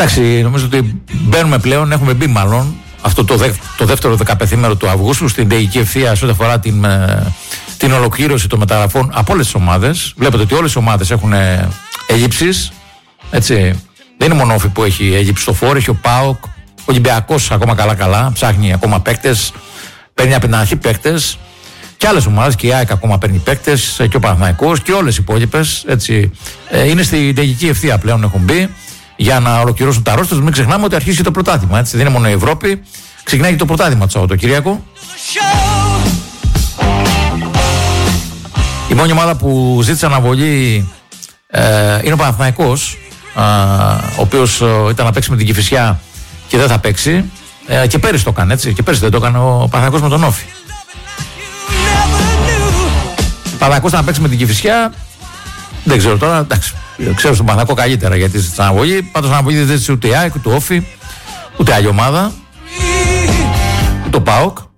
Εντάξει, νομίζω ότι μπαίνουμε πλέον, έχουμε μπει μάλλον αυτό το δεύτερο 15ήμερο του Αυγούστου στην τελική ευθεία σε ό,τι αφορά την ολοκλήρωση των μεταγραφών από όλες τις ομάδες. Βλέπετε ότι όλες οι ομάδες έχουν έλλειψεις. Έτσι. Δεν είναι μόνο όφη που έχει έλλειψη στο φόρ, έχει ο ΠΑΟΚ, ο Ολυμπιακός ακόμα καλά, ψάχνει ακόμα παίκτες, παίρνει από την αρχή παίκτες. Και άλλες ομάδες, και η ΑΕΚ ακόμα παίρνει παίκτες, και ο Παναθηναϊκός και όλες οι υπόλοιπες. Είναι στην τελική ευθεία πλέον, έχουν μπει για να ολοκληρώσουν τα ρόστερ. Μην ξεχνάμε ότι αρχίζει το πρωτάθλημα. Δεν είναι μόνο η Ευρώπη, ξεκινάει και το πρωτάθλημα το Σαββατοκύριακο. Η μόνη ομάδα που ζήτησε αναβολή είναι ο Παναθηναϊκός, ο οποίος ήταν να παίξει με την Κηφισιά και δεν θα παίξει. Και πέρυσι το έκανε, έτσι. Και πέρυσι δεν το έκανε ο Παναθηναϊκός με τον Όφη. Ο Παναθηναϊκός ήταν να παίξει με την Κηφισιά. Δεν ξέρω τώρα, εντάξει. Ξέρω στον Παναθηναϊκό καλύτερα γιατί στην αναβολή. Πάντως αναβολή δεν ζήτησε ούτε η ΑΕΚ, ούτε ο Όφη, ούτε άλλη ομάδα. Ούτε ο ΠΑΟΚ.